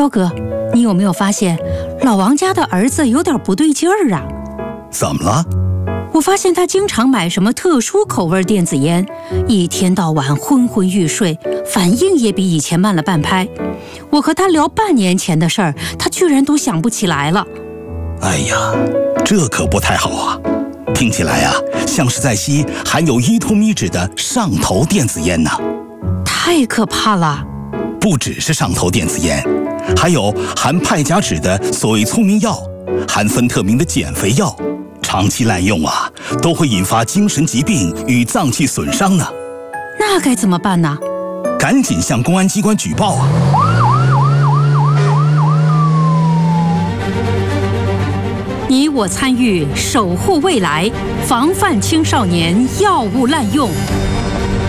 肖哥，你有没有发现老王家的儿子有点不对劲儿啊？ 怎么了？ 我发现他经常买什么特殊口味电子烟，一天到晚昏昏欲睡，反应也比以前慢了半拍。我和他聊半年前的事儿，他居然都想不起来了。 哎呀，这可不太好啊！听起来啊，像是在吸含有依托咪酯的上头电子烟呢。 太可怕了！ 不只是上头电子烟，还有含派甲酯的所谓聪明药，含芬特明的减肥药。长期滥用啊，都会引发精神疾病与脏器损伤呢。 那该怎么办呢？ 赶紧向公安机关举报啊！ 你我参与，守护未来，防范青少年药物滥用。